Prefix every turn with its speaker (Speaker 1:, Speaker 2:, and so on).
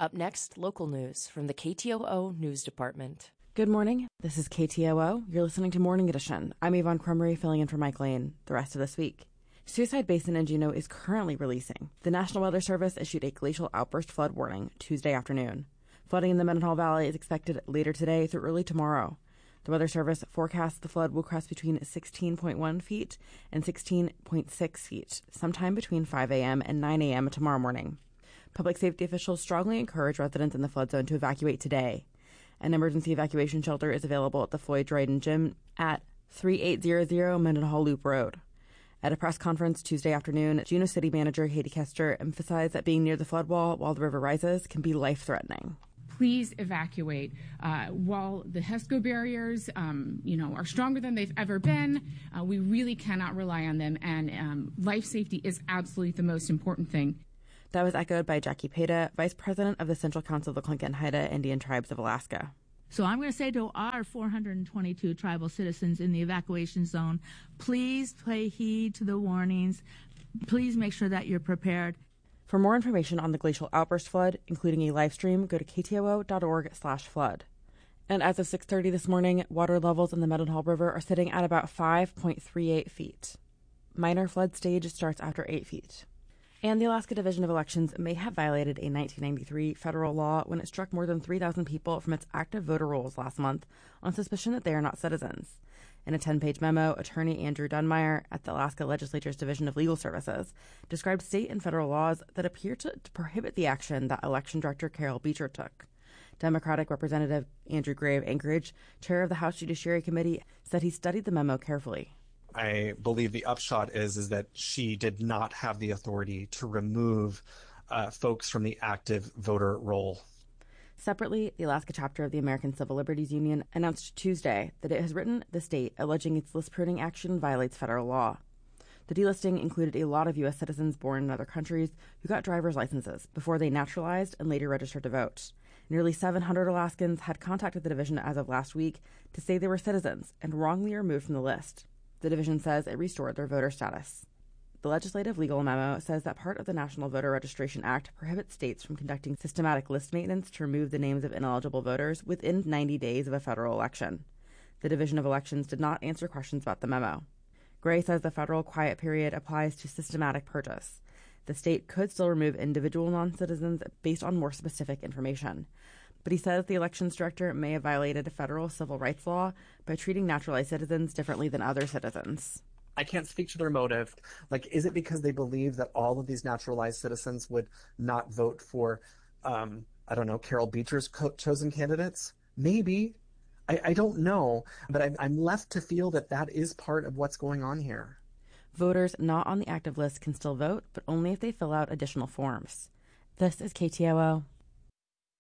Speaker 1: Up next, local news from the KTOO News Department.
Speaker 2: Good morning. This is KTOO. You're listening to Morning Edition. I'm Yvonne Crumry, filling in for Mike Lane the rest of this week. Suicide Basin in Juneau is currently releasing. The National Weather Service issued a glacial outburst flood warning Tuesday afternoon. Flooding in the Mendenhall Valley is expected later today through early tomorrow. The Weather Service forecasts the flood will crest between 16.1 feet and 16.6 feet, sometime between 5 a.m. and 9 a.m. tomorrow morning. Public safety officials strongly encourage residents in the flood zone to evacuate today. An emergency evacuation shelter is available at the Floyd Dryden Gym at 3800 Mendenhall Loop Road. At a press conference Tuesday afternoon, Juneau City Manager Haiti Kester emphasized that being near the flood wall while the river rises can be life-threatening.
Speaker 3: Please evacuate. While the HESCO barriers, are stronger than they've ever been, we really cannot rely on them, and life safety is absolutely the most important thing.
Speaker 2: That was echoed by Jackie Peda, Vice President of the Central Council of the Tlingit and Haida Indian Tribes of Alaska.
Speaker 4: So I'm going to say to our 422 tribal citizens in the evacuation zone, please pay heed to the warnings. Please make sure that you're prepared.
Speaker 2: For more information on the glacial outburst flood, including a live stream, go to ktoo.org/flood. And as of 6:30 this morning, water levels in the Mendenhall River are sitting at about 5.38 feet. Minor flood stage starts after 8 feet. And the Alaska Division of Elections may have violated a 1993 federal law when it struck more than 3,000 people from its active voter rolls last month on suspicion that they are not citizens. In a 10-page memo, attorney Andrew Dunmeyer at the Alaska Legislature's Division of Legal Services described state and federal laws that appear to prohibit the action that Election Director Carol Beecher took. Democratic Representative Andrew Gray of Anchorage, chair of the House Judiciary Committee, said he studied the memo carefully.
Speaker 5: I believe the upshot is that she did not have the authority to remove folks from the active voter roll.
Speaker 2: Separately, the Alaska chapter of the American Civil Liberties Union announced Tuesday that it has written the state alleging its list pruning action violates federal law. The delisting included a lot of U.S. citizens born in other countries who got driver's licenses before they naturalized and later registered to vote. Nearly 700 Alaskans had contacted the division as of last week to say they were citizens and wrongly removed from the list. The division says it restored their voter status. The legislative legal memo says that part of the National Voter Registration Act prohibits states from conducting systematic list maintenance to remove the names of ineligible voters within 90 days of a federal election. The Division of Elections did not answer questions about the memo. Gray says the federal quiet period applies to systematic purchase. The state could still remove individual non-citizens based on more specific information. But he says the elections director may have violated federal civil rights law by treating naturalized citizens differently than other citizens.
Speaker 5: I can't speak to their motive. Is it because they believe that all of these naturalized citizens would not vote for, Carol Beecher's chosen candidates? Maybe. I don't know. But I'm left to feel that is part of what's going on here.
Speaker 2: Voters not on the active list can still vote, but only if they fill out additional forms. This is KTOO.